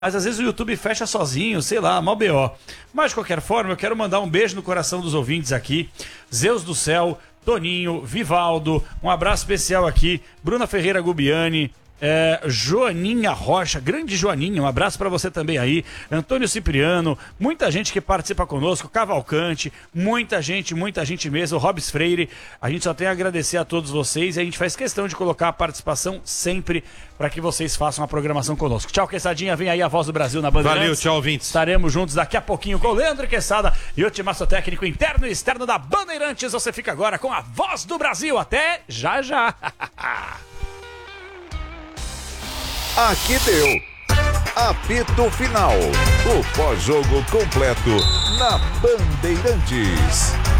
Mas às vezes o YouTube fecha sozinho, sei lá, mal BO. Mas de qualquer forma, eu quero mandar um beijo no coração dos ouvintes aqui. Zeus do Céu, Toninho, Vivaldo, um abraço especial aqui. Bruna Ferreira Gubiani, Joaninha Rocha, grande Joaninha, um abraço pra você também aí. Antônio Cipriano, muita gente que participa conosco, Cavalcante, muita gente mesmo, Robes Freire. A gente só tem a agradecer a todos vocês e a gente faz questão de colocar a participação sempre para que vocês façam a programação conosco. Tchau, Quessadinha, vem aí a Voz do Brasil na Bandeirantes. Valeu, tchau, ouvintes. Estaremos juntos daqui a pouquinho com o Leandro Quesada e o timaço técnico interno e externo da Bandeirantes. Você fica agora com a Voz do Brasil. Até já já. Aqui deu. Apito Final. O pós-jogo completo na Bandeirantes.